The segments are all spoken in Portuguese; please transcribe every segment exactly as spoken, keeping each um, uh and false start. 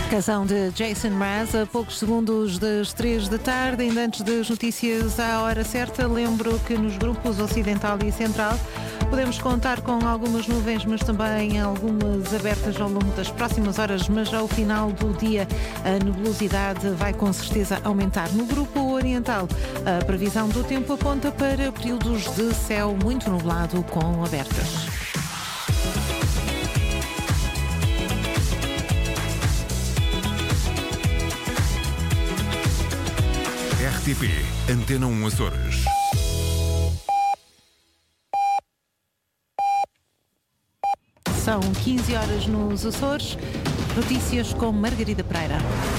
Canção de Jason Mraz, a poucos segundos das três da tarde, ainda antes das notícias à hora certa. Lembro que nos grupos Ocidental e Central podemos contar com algumas nuvens, mas também algumas abertas ao longo das próximas horas, mas ao final do dia a nebulosidade vai com certeza aumentar. No grupo Oriental, a previsão do tempo aponta para períodos de céu muito nublado com abertas. R T P Antena um Açores. São quinze horas nos Açores. Notícias com Margarida Pereira.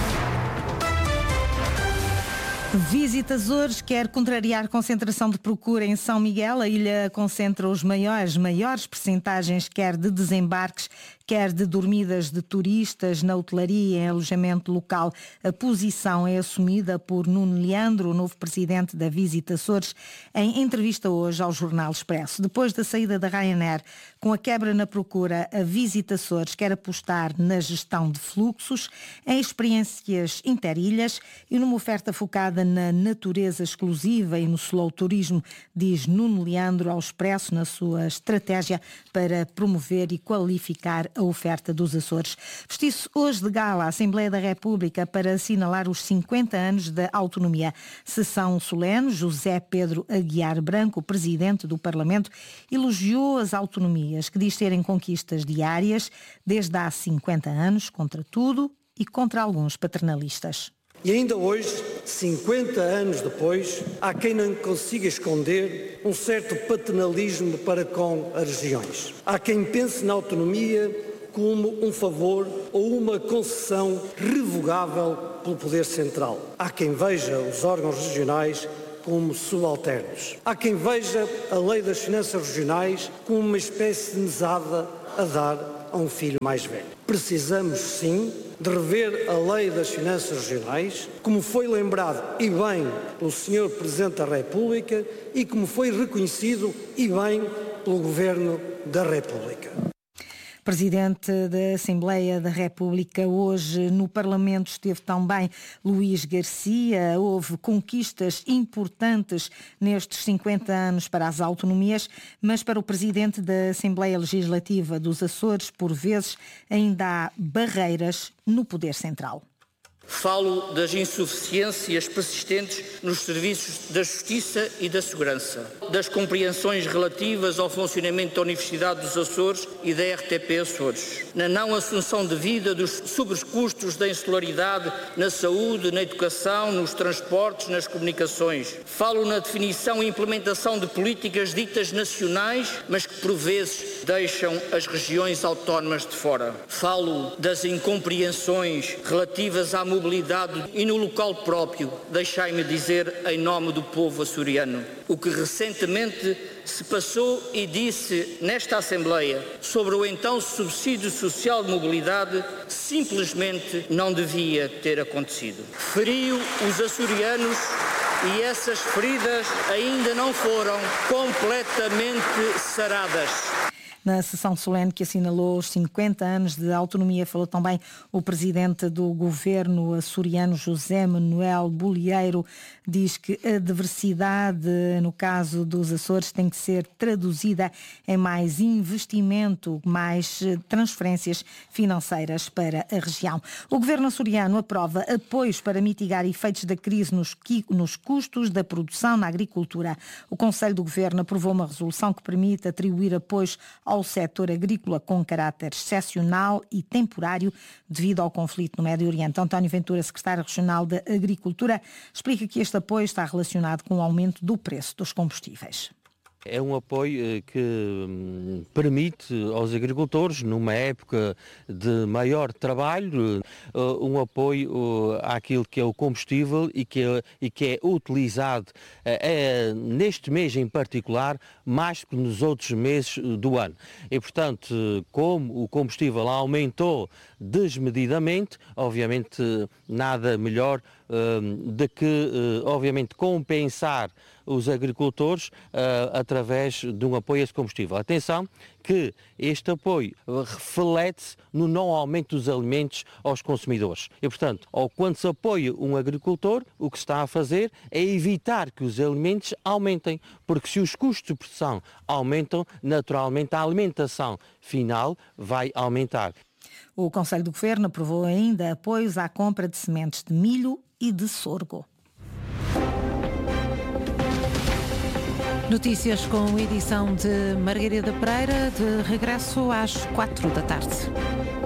Visita Açores quer contrariar concentração de procura em São Miguel. A ilha concentra os maiores, maiores percentagens, quer de desembarques, quer de dormidas de turistas na hotelaria e em alojamento local. A posição é assumida por Nuno Leandro, o novo presidente da Visita Açores, em entrevista hoje ao Jornal Expresso. Depois da saída da Ryanair, com a quebra na procura, a Visita Açores quer apostar na gestão de fluxos, em experiências interilhas e numa oferta focada na natureza exclusiva e no slow turismo, diz Nuno Leandro ao Expresso na sua estratégia para promover e qualificar a oferta dos Açores. Vestiu-se hoje de gala a Assembleia da República para assinalar os cinquenta anos da autonomia. Sessão solene. José Pedro Aguiar Branco, presidente do Parlamento, elogiou as autonomias, que diz terem conquistas diárias desde há cinquenta anos, contra tudo e contra alguns paternalistas. E ainda hoje, cinquenta anos depois, há quem não consiga esconder um certo paternalismo para com as regiões. Há quem pense na autonomia como um favor ou uma concessão revogável pelo poder central. Há quem veja os órgãos regionais como subalternos. Há quem veja a lei das finanças regionais como uma espécie de mesada a dar a um filho mais velho. Precisamos, sim, de rever a lei das finanças regionais, como foi lembrado e bem pelo senhor Presidente da República e como foi reconhecido e bem pelo Governo da República. Presidente da Assembleia da República, hoje no Parlamento esteve também Luís Garcia. Houve conquistas importantes nestes cinquenta anos para as autonomias, mas para o Presidente da Assembleia Legislativa dos Açores, por vezes, ainda há barreiras no poder central. Falo das insuficiências persistentes nos serviços da Justiça e da Segurança, das compreensões relativas ao funcionamento da Universidade dos Açores e da R T P Açores, na não assunção devida dos sobrecustos da insularidade na saúde, na educação, nos transportes, nas comunicações. Falo na definição e implementação de políticas ditas nacionais, mas que por vezes deixam as regiões autónomas de fora. Falo das incompreensões relativas à mobilidade e no local próprio, deixai-me dizer em nome do povo açoriano, o que recentemente se passou e disse nesta Assembleia sobre o então subsídio social de mobilidade simplesmente não devia ter acontecido. Feriu os açorianos e essas feridas ainda não foram completamente saradas. Na sessão solene que assinalou os cinquenta anos de autonomia, falou também o presidente do governo açoriano, José Manuel Bolieiro. Diz que a diversidade, no caso dos Açores, tem que ser traduzida em mais investimento, mais transferências financeiras para a região. O governo açoriano aprova apoios para mitigar efeitos da crise nos, nos custos da produção na agricultura. O Conselho do Governo aprovou uma resolução que permite atribuir apoios ao setor agrícola com caráter excepcional e temporário devido ao conflito no Médio Oriente. António Ventura, secretário regional da Agricultura, explica que este apoio está relacionado com o aumento do preço dos combustíveis. É um apoio que permite aos agricultores, numa época de maior trabalho, um apoio àquilo que é o combustível e que é, e que é utilizado é, neste mês em particular, mais que nos outros meses do ano. E, portanto, como o combustível aumentou desmedidamente, obviamente nada melhor uh, de que, uh, obviamente, compensar os agricultores uh, através de um apoio a esse combustível. Atenção que este apoio reflete-se no não aumento dos alimentos aos consumidores. E, portanto, ao quando se apoia um agricultor, o que se está a fazer é evitar que os alimentos aumentem, porque se os custos de produção aumentam, naturalmente a alimentação final vai aumentar. O Conselho do Governo aprovou ainda apoios à compra de sementes de milho e de sorgo. Notícias com edição de Margarida Pereira, de regresso às quatro da tarde.